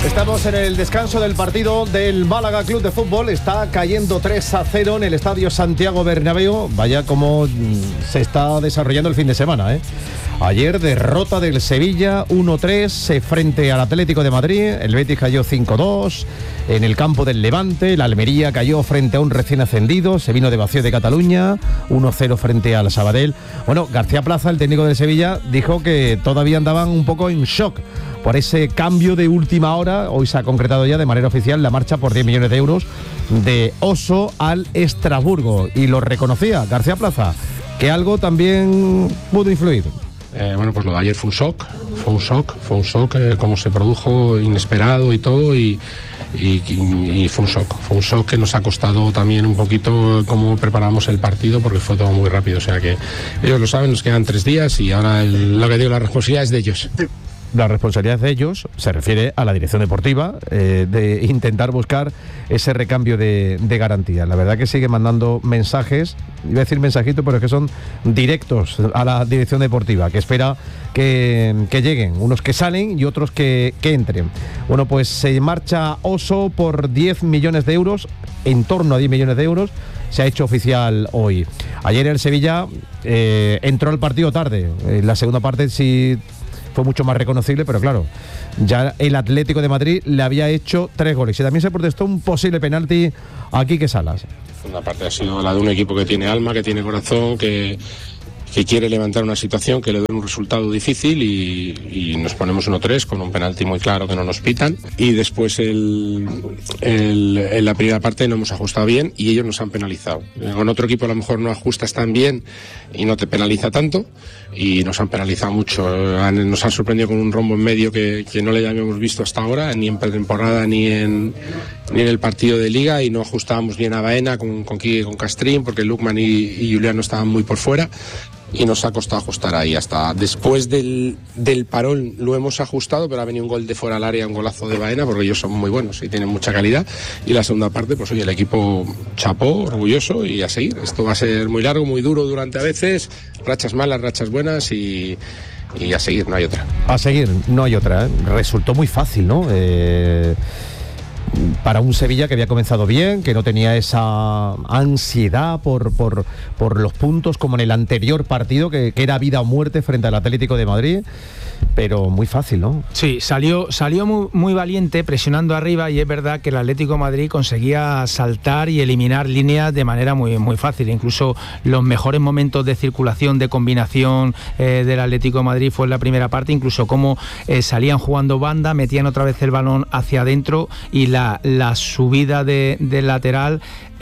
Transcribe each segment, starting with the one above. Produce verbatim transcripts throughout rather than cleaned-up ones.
Estamos en el descanso del partido del Málaga Club de Fútbol. Está cayendo tres a cero en el Estadio Santiago Bernabéu. Vaya cómo se está desarrollando el fin de semana, ¿eh? Ayer derrota del Sevilla uno tres frente al Atlético de Madrid. El Betis cayó cinco dos en el campo del Levante. La Almería cayó frente a un recién ascendido. Se vino de vacío de Cataluña uno cero frente al Sabadell. Bueno, García Plaza, el técnico del Sevilla, dijo que todavía andaban un poco en shock por ese cambio de última hora. Hoy se ha concretado ya de manera oficial la marcha por diez millones de euros de Oso al Estrasburgo. Y lo reconocía García Plaza, que algo también pudo influir. Eh, bueno, pues lo de ayer fue un shock, fue un shock, fue un shock, eh, como se produjo inesperado y todo, y, y, y, y fue un shock, fue un shock que nos ha costado también un poquito cómo preparamos el partido, porque fue todo muy rápido. O sea que ellos lo saben, nos quedan tres días y ahora el, lo que digo, la responsabilidad es de ellos. La responsabilidad de ellos se refiere a la dirección deportiva, eh, de intentar buscar ese recambio de, de garantía. La verdad que sigue mandando mensajes, iba a decir mensajitos, pero es que son directos a la dirección deportiva, que espera que, que lleguen, unos que salen y otros que, que entren. Bueno, pues se marcha Oso por diez millones de euros, en torno a diez millones de euros, se ha hecho oficial hoy. Ayer el Sevilla eh, entró al partido tarde, en la segunda parte sí fue mucho más reconocible, pero claro, ya el Atlético de Madrid le había hecho tres goles y también se protestó un posible penalti a Quique Salas. Una parte ha sido la de un equipo que tiene alma, que tiene corazón, que, que quiere levantar una situación, que le dé un resultado difícil, y, y nos ponemos uno tres con un penalti muy claro que no nos pitan, y después el, el, en la primera parte no hemos ajustado bien y ellos nos han penalizado. Con otro equipo a lo mejor no ajustas tan bien y no te penaliza tanto, y nos han penalizado mucho. Nos han sorprendido con un rombo en medio que, que no le habíamos visto hasta ahora, ni en pretemporada ni en, ni en el partido de Liga, y no ajustábamos bien a Baena con, con Quique, con Castrín, porque Lukman y, y Julián estaban muy por fuera, y nos ha costado ajustar ahí. Hasta después del, del parón lo hemos ajustado, pero ha venido un gol de fuera al área, un golazo de Baena, porque ellos son muy buenos y tienen mucha calidad. Y la segunda parte, pues oye, el equipo chapó, orgulloso, y a seguir. Esto va a ser muy largo, muy duro durante a veces, rachas malas, rachas buenas, y, y a seguir, no hay otra. A seguir, no hay otra, ¿eh? Resultó muy fácil, ¿no? Eh... para un Sevilla que había comenzado bien, que no tenía esa ansiedad por, por, por los puntos como en el anterior partido, que, que era vida o muerte frente al Atlético de Madrid, pero muy fácil, ¿no? Sí, salió, salió muy, muy valiente, presionando arriba, y es verdad que el Atlético de Madrid conseguía saltar y eliminar líneas de manera muy, muy fácil. Incluso los mejores momentos de circulación, de combinación eh, del Atlético de Madrid fue en la primera parte, incluso cómo eh, salían jugando banda, metían otra vez el balón hacia adentro, y la, la subida de, de lateral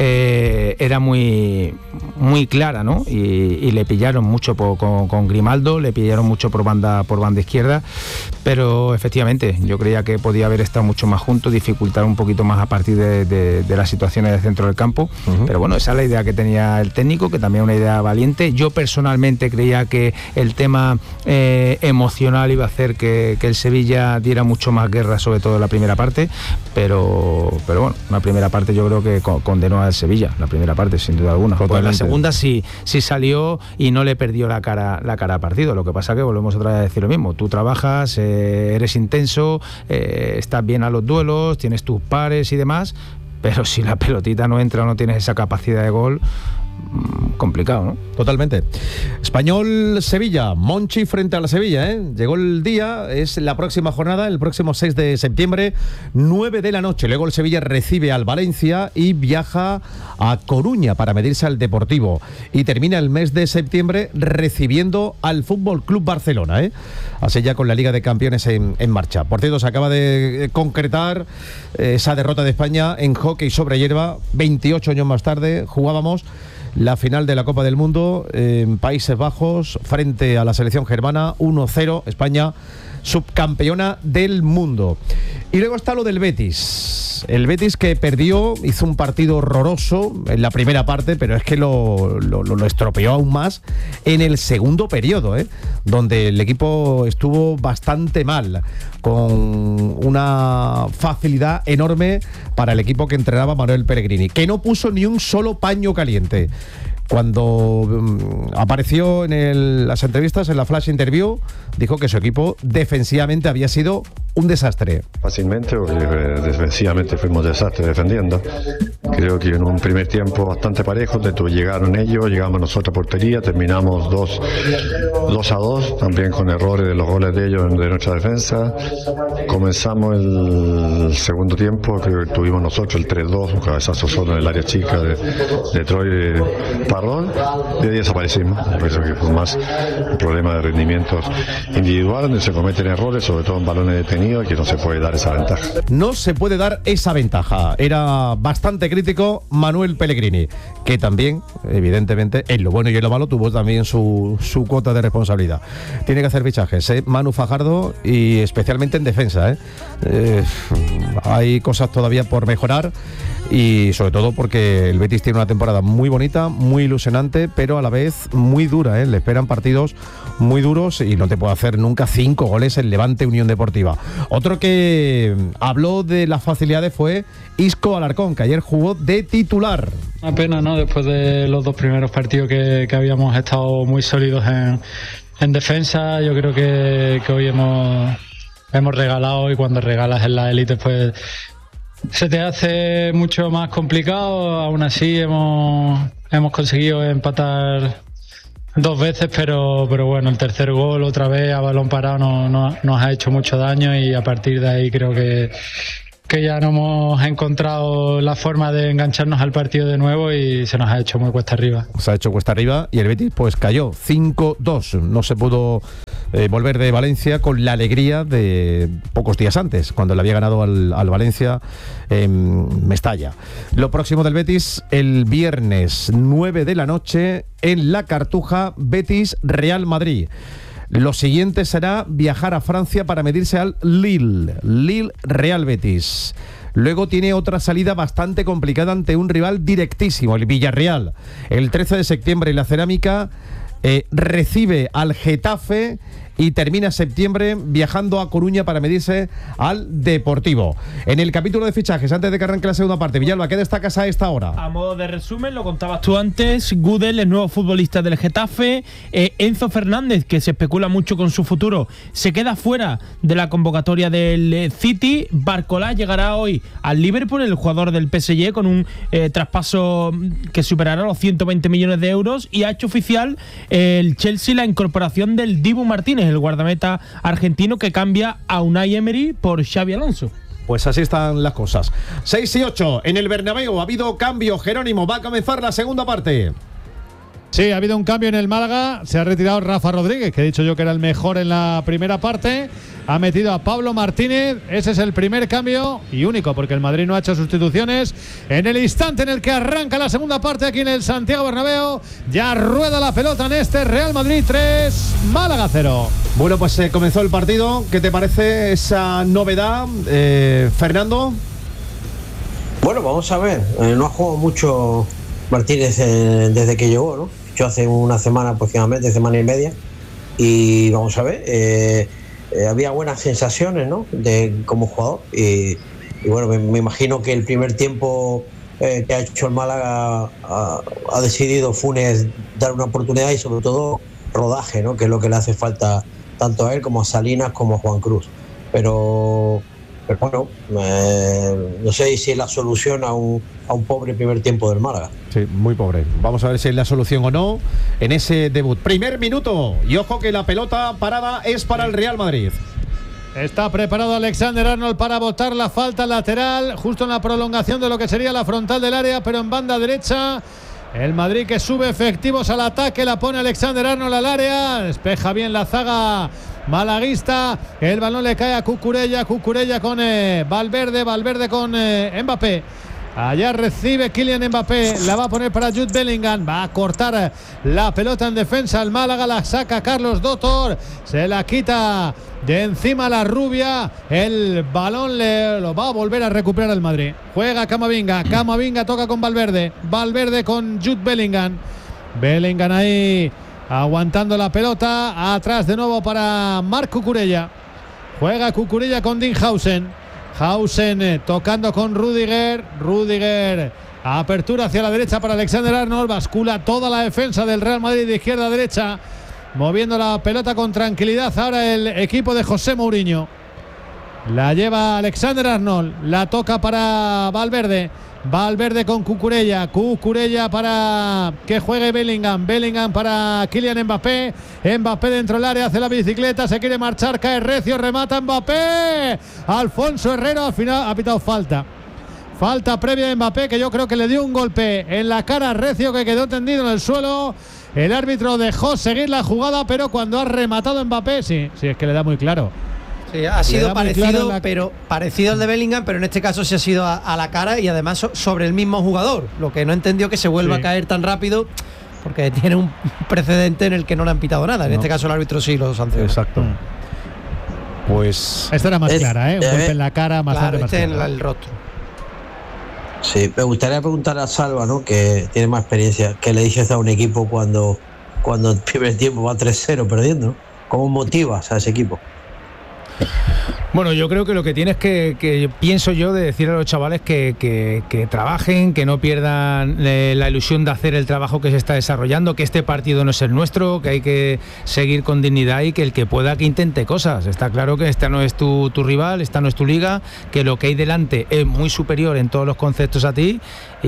eh, era muy, muy clara, ¿no? Y, y le pillaron mucho por, con, con Grimaldo, le pillaron mucho por banda, por banda izquierda, pero efectivamente yo creía que podía haber estado mucho más juntos, dificultar un poquito más a partir de, de, de las situaciones del centro del campo. Uh-huh. Pero bueno, esa es la idea que tenía el técnico, que también es una idea valiente. Yo personalmente creía que el tema eh, emocional iba a hacer que, que el Sevilla diera mucho más guerra, sobre todo en la primera parte, pero, pero bueno, una primera parte yo creo que condenó al Sevilla, la primera parte sin duda alguna. Pues la segunda sí, sí salió y no le perdió la cara, la cara al partido. Lo que pasa que volvemos otra vez a decir lo mismo. Tú trabajas, eh, eres intenso, eh, estás bien a los duelos, tienes tus pares y demás, pero si la pelotita no entra o no tienes esa capacidad de gol, complicado, ¿no? Totalmente. Español-Sevilla, Monchi frente a la Sevilla, ¿eh? Llegó el día, es la próxima jornada, el próximo seis de septiembre, nueve de la noche. Luego el Sevilla recibe al Valencia y viaja a Coruña para medirse al Deportivo. Y termina el mes de septiembre recibiendo al Fútbol Club Barcelona, ¿eh? Así ya con la Liga de Campeones en, en marcha. Por cierto, se acaba de concretar esa derrota de España en hockey sobre hierba. veintiocho años más tarde jugábamos la final de la Copa del Mundo en Países Bajos frente a la selección germana, uno cero, España subcampeona del mundo. Y luego está lo del Betis. El Betis que perdió, hizo un partido horroroso en la primera parte, pero es que lo, lo, lo estropeó aún más en el segundo periodo, ¿eh? Donde el equipo estuvo bastante mal, con una facilidad enorme para el equipo que entrenaba Manuel Pellegrini, que no puso ni un solo paño caliente. Cuando um, apareció en el, las entrevistas, en la flash interview, dijo que su equipo defensivamente había sido un desastre. Fácilmente, porque eh, defensivamente fuimos desastres defendiendo. Creo que en un primer tiempo bastante parejo, desde llegaron ellos, llegamos a nosotros a portería, terminamos dos, dos a dos, también con errores de los goles de ellos de nuestra defensa. Comenzamos el segundo tiempo, creo que tuvimos nosotros el tres dos, un cabezazo solo en el área chica de, de Troy Parrón, y ahí desaparecimos. Pienso que fue más un problema de rendimientos individual, donde se cometen errores, sobre todo en balones detenidos, que no se puede dar esa ventaja. No se puede dar esa ventaja. Era bastante crítico Manuel Pellegrini, que también, evidentemente, en lo bueno y en lo malo tuvo también su, su cuota de responsabilidad. Tiene que hacer fichajes, ¿eh? Manu Fajardo, y especialmente en defensa, ¿eh? Eh, hay cosas todavía por mejorar, y sobre todo porque el Betis tiene una temporada muy bonita, muy ilusionante, pero a la vez muy dura, ¿eh? Le esperan partidos muy duros y no te puede hacer nunca cinco goles el Levante Unión Deportiva. Otro que habló de las facilidades fue Isco Alarcón, que ayer jugó de titular. Una pena, ¿no? Después de los dos primeros partidos que, que habíamos estado muy sólidos en, en defensa, yo creo que, que hoy hemos, hemos regalado, y cuando regalas en la élite pues se te hace mucho más complicado. Aún así hemos, hemos conseguido empatar dos veces, pero, pero bueno, el tercer gol otra vez a balón parado no, no, nos ha hecho mucho daño, y a partir de ahí creo que, que ya no hemos encontrado la forma de engancharnos al partido de nuevo, y se nos ha hecho muy cuesta arriba. Se ha hecho cuesta arriba y el Betis pues cayó cinco dos. No se pudo eh, volver de Valencia con la alegría de pocos días antes, cuando le había ganado al, al Valencia en Mestalla. Lo próximo del Betis el viernes nueve de la noche en La Cartuja, Betis Real Madrid. Lo siguiente será viajar a Francia para medirse al Lille, Lille Real Betis. Luego tiene otra salida bastante complicada ante un rival directísimo, el Villarreal. El trece de septiembre en la Cerámica eh, recibe al Getafe y termina septiembre viajando a Coruña para medirse al Deportivo. En el capítulo de fichajes, antes de que arranque la segunda parte, Villalba, ¿qué destacas a esta hora? A modo de resumen, lo contabas tú antes, Gudel, el nuevo futbolista del Getafe, eh, Enzo Fernández, que se especula mucho con su futuro, se queda fuera de la convocatoria del eh, City. Barcolá llegará hoy al Liverpool, el jugador del P S G, con un eh, traspaso que superará los ciento veinte millones de euros, y ha hecho oficial eh, el Chelsea la incorporación del Dibu Martínez, el guardameta argentino, que cambia a Unai Emery por Xabi Alonso. Pues así están las cosas. seis y ocho en el Bernabéu. Ha habido cambio, Jerónimo. Va a comenzar la segunda parte. Sí, ha habido un cambio en el Málaga. Se ha retirado Rafa Rodríguez, que he dicho yo que era el mejor en la primera parte. Ha metido a Pablo Martínez. Ese es el primer cambio y único, porque el Madrid no ha hecho sustituciones. En el instante en el que arranca la segunda parte aquí en el Santiago Bernabéu, ya rueda la pelota en este Real Madrid tres, Málaga cero. Bueno, pues se eh, comenzó el partido. ¿Qué te parece esa novedad, eh, Fernando? Bueno, vamos a ver. Eh, no ha jugado mucho Martínez eh, desde que llegó, ¿no? Yo hace una semana aproximadamente, semana y media. Y vamos a ver, eh, eh, había buenas sensaciones, ¿no? De como jugador. Y, y bueno, me, me imagino que el primer tiempo eh, que ha hecho el Málaga ha, ha decidido Funes dar una oportunidad y sobre todo rodaje, ¿no? Que es lo que le hace falta tanto a él como a Salinas como a Juan Cruz. Pero, pero bueno, eh, no sé si es la solución a un, a un pobre primer tiempo del Málaga. Sí, muy pobre. Vamos a ver si es la solución o no en ese debut. Primer minuto. Y ojo que la pelota parada es para el Real Madrid. Está preparado Alexander Arnold para botar la falta lateral, justo en la prolongación de lo que sería la frontal del área, pero en banda derecha. El Madrid que sube efectivos al ataque, la pone Alexander Arnold al área, despeja bien la zaga malaguista, el balón le cae a Cucurella, Cucurella con eh, Valverde, Valverde con eh, Mbappé. Allá recibe Kylian Mbappé, la va a poner para Jude Bellingham, va a cortar la pelota en defensa el Málaga, la saca Carlos Dotor, se la quita de encima la rubia, el balón le, lo va a volver a recuperar el Madrid. Juega Camavinga, Camavinga toca con Valverde, Valverde con Jude Bellingham, Bellingham ahí aguantando la pelota, atrás de nuevo para Marc Cucurella, juega Cucurella con Dean Hausen. Hausen eh, tocando con Rudiger, Rudiger, apertura hacia la derecha para Alexander Arnold, bascula toda la defensa del Real Madrid de izquierda a derecha, moviendo la pelota con tranquilidad ahora el equipo de José Mourinho. La lleva Alexander Arnold. La toca para Valverde. Valverde con Cucurella. Cucurella para que juegue Bellingham. Bellingham para Kylian Mbappé. Mbappé dentro del área, hace la bicicleta, se quiere marchar, cae recio, remata Mbappé. Alfonso Herrero al final ha pitado falta. Falta previa de Mbappé, que yo creo que le dio un golpe en la cara a recio, que quedó tendido en el suelo. El árbitro dejó seguir la jugada, pero cuando ha rematado Mbappé, sí, sí, es que le da muy claro. Sí, ha sido parecido, claro la... pero parecido al de Bellingham, pero en este caso sí ha sido a, a la cara y además so, sobre el mismo jugador. Lo que no entendió que se vuelva sí. a caer tan rápido, porque tiene un precedente en el que no le han pitado nada. En no. este caso el árbitro sí lo sancionó. Exacto. Pues esta era más es, clara, ¿eh? Un eh, golpe en la cara, más claro, más este en la, el rostro. Sí, me gustaría preguntar a Salva, ¿no? Que tiene más experiencia. ¿Qué le dices a un equipo cuando, cuando el primer tiempo va tres cero perdiendo? ¿Cómo motivas a ese equipo? Bueno, yo creo que lo que tienes que, que pienso yo, de decir a los chavales que, que, que trabajen, que no pierdan eh, la ilusión de hacer el trabajo que se está desarrollando, que este partido no es el nuestro, que hay que seguir con dignidad y que el que pueda que intente cosas. Está claro que esta no es tu, tu rival, esta no es tu liga, que lo que hay delante es muy superior en todos los conceptos a ti y,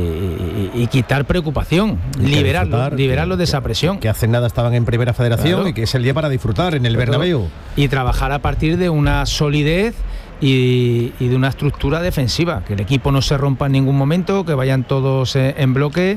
y, y quitar preocupación, liberarlo, liberarlo de esa presión. Que hace nada estaban en Primera Federación, claro, y que es el día para disfrutar en el Bernabéu. Y trabajar a partir de una solidez y, y de una estructura defensiva, que el equipo no se rompa en ningún momento, que vayan todos en, en bloque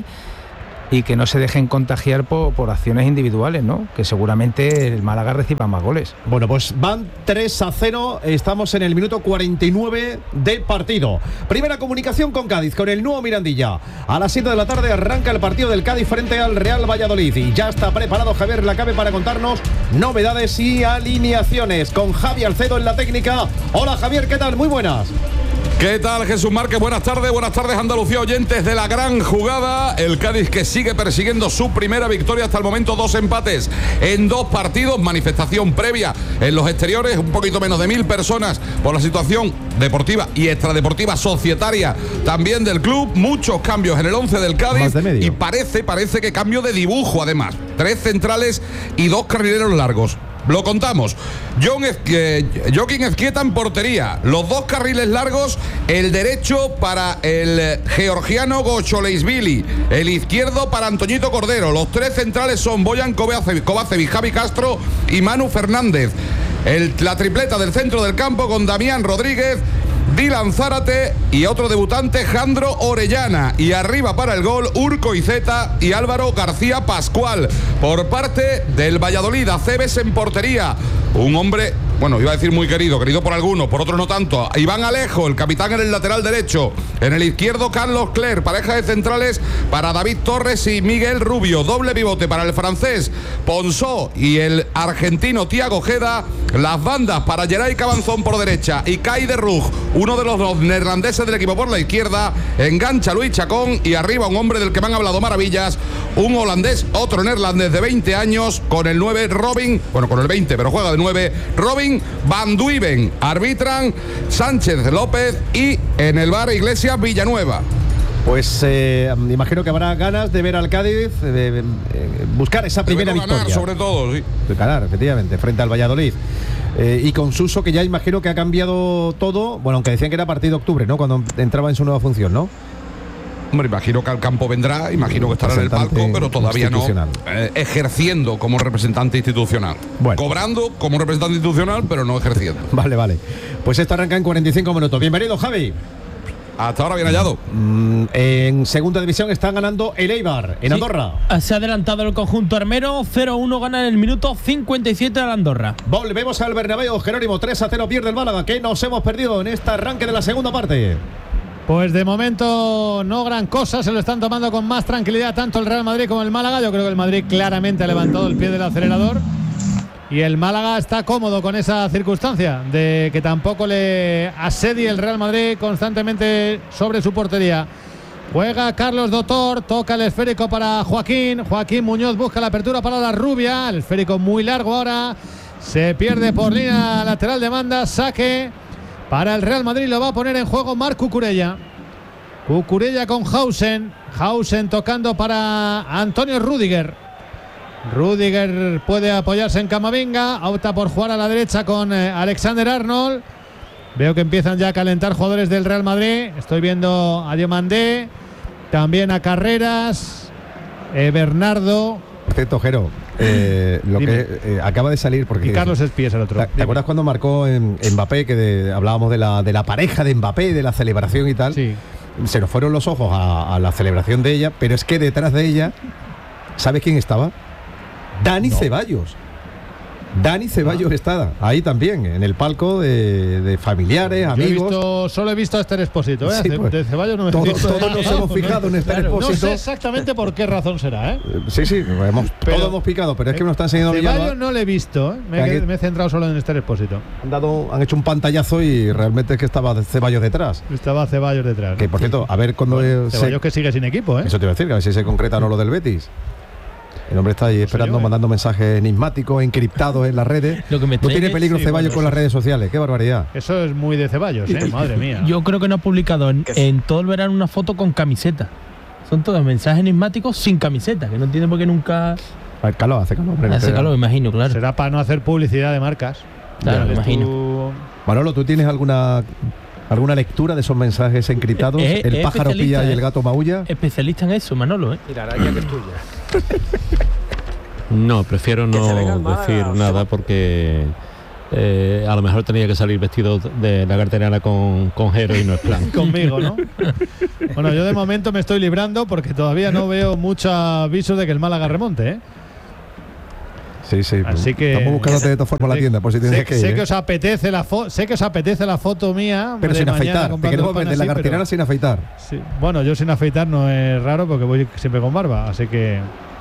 y que no se dejen contagiar por, por acciones individuales, ¿no? Que seguramente el Málaga reciba más goles. Bueno, pues van tres a cero, estamos en el minuto cuarenta y nueve del partido. Primera comunicación con Cádiz, con el nuevo Mirandilla. A las siete de la tarde arranca el partido del Cádiz frente al Real Valladolid y ya está preparado Javier Lacabe para contarnos novedades y alineaciones con Javi Alcedo en la técnica. Hola Javier, ¿qué tal? Muy buenas. ¿Qué tal, Jesús Márquez? Buenas tardes, buenas tardes Andalucía, oyentes de la gran jugada. El Cádiz que sigue persiguiendo su primera victoria hasta el momento, dos empates en dos partidos, manifestación previa en los exteriores, un poquito menos de mil personas por la situación deportiva y extradeportiva societaria también del club, muchos cambios en el once del Cádiz y parece, parece que cambio de dibujo además, tres centrales y dos carrileros largos. Lo contamos. John eh, Joaquín Ezquieta en portería. Los dos carriles largos, el derecho para el georgiano Gocholeisvili, el izquierdo para Antoñito Cordero. Los tres centrales son Boyan Kovacevic, Javi Castro y Manu Fernández. El, la tripleta del centro del campo con Damián Rodríguez, Dylan Zárate y otro debutante, Jandro Orellana. Y arriba para el gol, Urco Iceta y Álvaro García Pascual. Por parte del Valladolid, Aceves en portería. Un hombre, bueno, iba a decir muy querido, querido por algunos, por otros no tanto. Iván Alejo, el capitán en el lateral derecho. En el izquierdo, Carlos Cler, pareja de centrales para David Torres y Miguel Rubio. Doble pivote para el francés Ponsó y el argentino Thiago Ojeda. Las bandas para Geray Cabanzón por derecha y Kai de Rug, uno de los, los neerlandeses del equipo por la izquierda. Engancha Luis Chacón y arriba un hombre del que me han hablado maravillas, un holandés, otro neerlandés de veinte años, con el nueve Robin, bueno, con el veinte, pero juega de nueve, Robin Van Duiven. Arbitran Sánchez López y en el bar Iglesias Villanueva. Pues eh, imagino que habrá ganas de ver al Cádiz, de, de, de buscar esa primera ganar, victoria. Sobre todo, sí. De ganar, efectivamente, frente al Valladolid. Eh, y con Suso, que ya imagino que ha cambiado todo, bueno, aunque decían que era a partir de octubre, ¿no? Cuando entraba en su nueva función, ¿no? Hombre, imagino que al campo vendrá, imagino que estará en el palco, pero todavía no eh, ejerciendo como representante institucional. Bueno. Cobrando como representante institucional, pero no ejerciendo. Vale, vale. Pues esto arranca en cuarenta y cinco minutos. Bienvenido, Javi. Hasta ahora bien hallado. Mm, en segunda división están ganando el Eibar en sí, Andorra. Se ha adelantado el conjunto armero, cero uno gana en el minuto cincuenta y siete al Andorra. Volvemos al Bernabéu, Jerónimo, tres a cero pierde el Málaga. ¿Qué nos hemos perdido en este arranque de la segunda parte? Pues de momento no gran cosa, se lo están tomando con más tranquilidad tanto el Real Madrid como el Málaga. Yo creo que el Madrid claramente ha levantado el pie del acelerador y el Málaga está cómodo con esa circunstancia de que tampoco le asedie el Real Madrid constantemente sobre su portería. Juega Carlos Doctor, toca el esférico para Joaquín, Joaquín Muñoz busca la apertura para la rubia, el esférico muy largo ahora, se pierde por línea lateral de banda, saque para el Real Madrid, lo va a poner en juego Marc Cucurella. Cucurella con Hausen, Hausen tocando para Antonio Rüdiger. Rüdiger puede apoyarse en Camavinga, opta por jugar a la derecha con eh, Alexander Arnold. Veo que empiezan ya a calentar jugadores del Real Madrid. Estoy viendo a Diomandé, también a Carreras, eh, Bernardo. Perfecto, Jero. Eh, lo Dime. que eh, acaba de salir porque Y Carlos Espías el otro. ¿Te, te acuerdas cuando marcó en, en Mbappé que de- hablábamos de la de la pareja de Mbappé, de la celebración y tal? Sí. Se nos fueron los ojos a, a la celebración de ella, pero es que detrás de ella, ¿sabes quién estaba? Dani No. Ceballos. Dani Ceballos estaba ahí también, en el palco de, de familiares, Yo he amigos. visto, solo he visto a Esther Expósito, ¿eh? Sí, De- pues, de Ceballos no me he Todos, visto. todos nos hemos fijado en este No Expósito. sé exactamente por qué razón será, ¿eh? Sí, sí, hemos, Pero- todos hemos picado, pero es que me lo están enseñando Ceballos Villalba. no le he visto, ¿eh? Me, Aquí- he, me he centrado solo en Esther Expósito. Han, dado, han hecho un pantallazo y realmente es que estaba Ceballos detrás. Estaba Ceballos detrás. Que por cierto, a ver cuando Bueno, se- Ceballos que sigue sin equipo, ¿eh? Eso te iba a decir, que a ver si se concreta o no lo del Betis. El hombre está ahí esperando, yo, ¿eh? mandando mensajes enigmáticos, encriptados en las redes. Lo que me no tiene extraña- peligro sí, Ceballos bueno, con las redes sociales, qué barbaridad. Eso es muy de Ceballos, ¿eh? Madre mía. Yo creo que no ha publicado en, en todo el verano una foto con camiseta. Son todos mensajes enigmáticos sin camiseta, que no tiene por qué nunca. A ver, calor, hace calor. hombre, no Hace te- calor, me imagino, claro. Será para no hacer publicidad de marcas. Claro, Ya me ves imagino. tú- Manolo, ¿tú tienes alguna alguna lectura de esos mensajes encriptados? Es- el es pájaro especialista, pilla y ¿eh? el gato maulla. Especialista en eso, Manolo, ¿eh? Y la araña que es tuya. No, prefiero Que se venga no el Málaga, decir se nada va. porque eh, a lo mejor tenía que salir vestido de la carterana con, con Jero y no es plan. Conmigo, ¿no? Bueno, yo de momento me estoy librando porque todavía no veo mucho aviso de que el Málaga remonte, ¿eh? Sí, sí. Así que- Estamos buscándote de todas formas la Sé- tienda, por si tienes sé, que ir. sé ¿eh? que os apetece la foto, sé que os apetece la foto mía, Pero de sin mañana afeitar. Te comprando queremos el pan vender la así, pero- carterana sin afeitar. Sí, bueno, yo sin afeitar no es raro porque voy siempre con barba, así que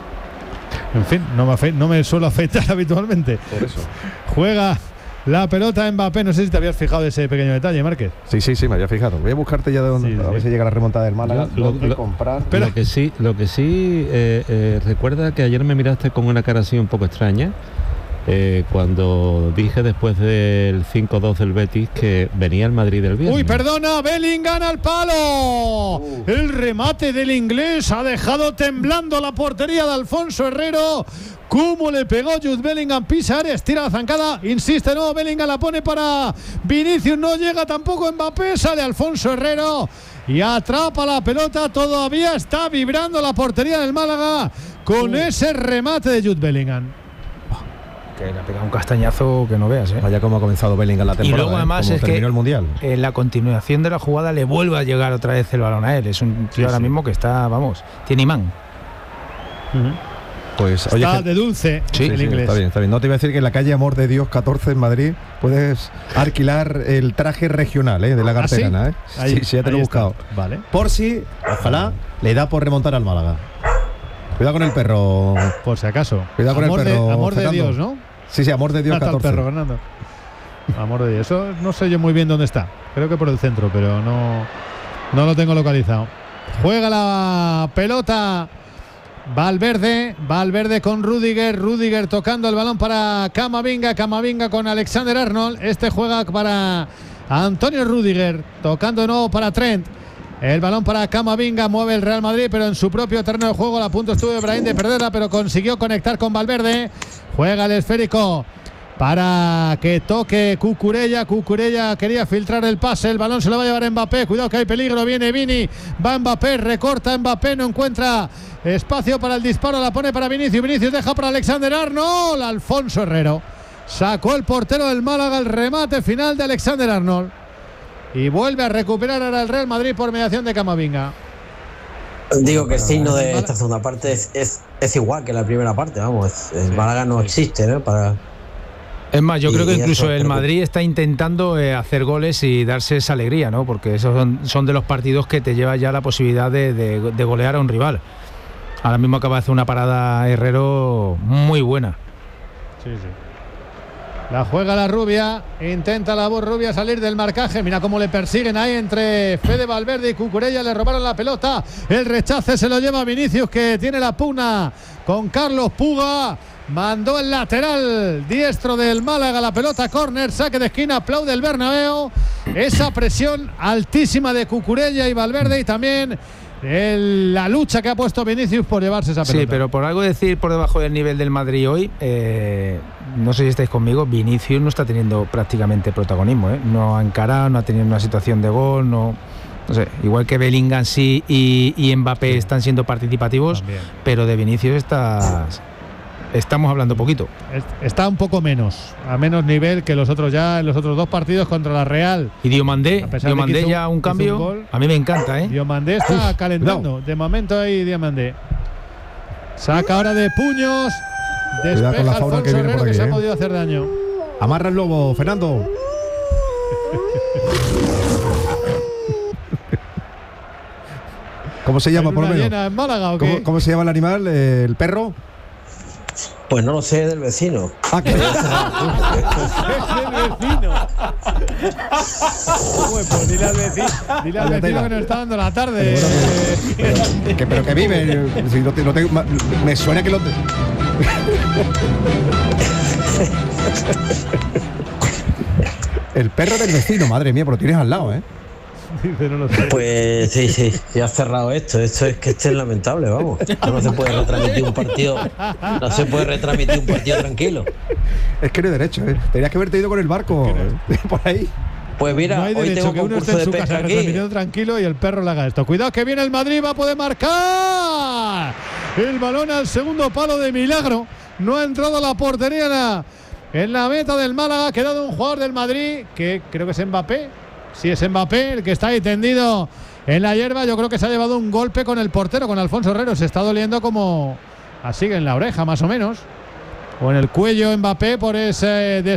en fin, no me, afe- no me suelo afeitar habitualmente. Por eso. Juega la pelota Mbappé, no sé si te habías fijado de ese pequeño detalle, Márquez. Sí, sí, sí, me había fijado. Voy a buscarte ya de dónde, Sí, a ver sí. si llega la remontada del Málaga. Lo- Dónde lo- comprar. Espera. Lo que sí, lo que sí eh, eh, recuerda que ayer me miraste con una cara así un poco extraña eh, cuando dije después del cinco dos del Betis que venía el Madrid del viernes. Uy, perdona, Bellingham al palo. El remate del inglés ha dejado temblando la portería de Alfonso Herrero. ¿Cómo le pegó Jude Bellingham? Pisa área, estira la zancada, insiste, no, Bellingham la pone para Vinicius, no llega tampoco Mbappé, sale Alfonso Herrero y atrapa la pelota. Todavía está vibrando la portería del Málaga con ese remate de Jude Bellingham. Que le ha pegado un castañazo que no veas, ¿eh? Vaya cómo ha comenzado Bellingham la Y temporada. luego ¿eh? además Como es que terminó el Mundial. en la continuación de la jugada le vuelve a llegar otra vez el balón a él. Es un tío Sí, ahora sí. mismo que está, vamos, tiene imán. Pues, oye, Está que- de dulce Sí, el sí, inglés. está bien, está bien. No te iba a decir que en la calle Amor de Dios catorce en Madrid puedes alquilar el traje regional ¿eh? de la ¿Ah, sí? carterana. ¿eh? Ahí- sí, sí, ya te lo he ahí está. buscado. Vale. Por si, ojalá, le da por remontar al Málaga. Cuidado con el perro. Por si acaso. Cuidado con amor el perro. De, amor de Fernando. Dios, ¿no? Sí, sí, Amor de Dios Mata al catorce. perro, Fernando. Amor de Dios. Eso no sé yo muy bien dónde está. Creo que por el centro, pero no, no lo tengo localizado. Juega la pelota Valverde. Valverde con Rüdiger. Rüdiger tocando el balón para Camavinga. Camavinga con Alexander Arnold. Este juega para Antonio Rüdiger. Tocando de nuevo para Trent. El balón para Camavinga, mueve el Real Madrid, pero en su propio terreno de juego. A punto estuvo Brahim de perderla, pero consiguió conectar con Valverde. Juega el esférico para que toque Cucurella. Cucurella quería filtrar el pase. El balón se lo va a llevar Mbappé. Cuidado que hay peligro. Viene Vini. Va Mbappé. Recorta Mbappé. No encuentra espacio para el disparo. La pone para Vinicius. Vinicius deja para Alexander Arnold. Alfonso Herrero. Sacó el portero del Málaga el remate final de Alexander Arnold. Y vuelve a recuperar ahora el Real Madrid por mediación de Camavinga. Digo que el signo de esta segunda parte es, es, es igual que la primera parte, vamos. Es, el Málaga no existe, ¿no? Para... Es más, yo Y creo que eso incluso creo el que- Madrid está intentando eh, hacer goles y darse esa alegría, ¿no? Porque esos son, son de los partidos que te lleva ya la posibilidad de, de- de golear a un rival. Ahora mismo acaba de hacer una parada Herrero muy buena. Sí, sí. La juega la Rubia, intenta la voz Rubia salir del marcaje. Mira cómo le persiguen ahí entre Fede Valverde y Cucurella. Le robaron la pelota. El rechace se lo lleva Vinicius, que tiene la pugna con Carlos Puga. Mandó el lateral diestro del Málaga. La pelota córner, saque de esquina. Aplaude el Bernabéu. Esa presión altísima de Cucurella y Valverde, y también el, la lucha que ha puesto Vinicius por llevarse esa pelota. Sí, pero por algo decir por debajo del nivel del Madrid hoy, eh, no sé si estáis conmigo, Vinicius no está teniendo prácticamente protagonismo, ¿eh? No ha encarado, no ha tenido una situación de gol, no, no sé, igual que Bellingham sí y, y Mbappé sí. están siendo participativos, también. Pero de Vinicius está... Estamos hablando poquito. Está un poco menos, a menos nivel que los otros ya en los otros dos partidos contra la Real. Y Diomandé, Diomandé ya un cambio. Un a mí me encanta, ¿eh? Diomandé está Uf, calentando. No. De momento ahí Diomandé. Saca ahora de puños. Despeja con la fauna Alfonso que, Herrero, aquí, que se eh. ha podido hacer daño. Amarra el lobo, Fernando. ¿Cómo se llama por lo menos? En Málaga, ¿o ¿Cómo, ¿Cómo se llama el animal? ¿El perro? Pues no lo sé, del vecino. Ah, ¿qué? Es del vecino. Uy, pues dile al vecino, dile al vecino que nos está dando la tarde. Pero, pero, que, pero que vive. Si no te, no te, me suena que lo. El perro del vecino, madre mía, pero lo tienes al lado, ¿eh? Pues sí, sí, ya has cerrado esto. Esto es que esto es lamentable, vamos. No se puede retransmitir un partido, no se puede retransmitir un partido tranquilo. Es que no hay derecho, ¿eh? Tenías que haberte ido con el barco por ahí. Pues mira, no hay hoy derecho tengo que uno esté en su casa retransmitiendo tranquilo y el perro le haga esto. Cuidado que viene el Madrid, va a poder marcar. El balón al segundo palo de milagro. No ha entrado a la portería en la, en la meta del Málaga. Ha quedado un jugador del Madrid que creo que es Mbappé. Sí, es Mbappé el que está ahí tendido en la hierba. Yo creo que se ha llevado un golpe con el portero, con Alfonso Herrero. Se está doliendo como así en la oreja, más o menos. O en el cuello Mbappé por ese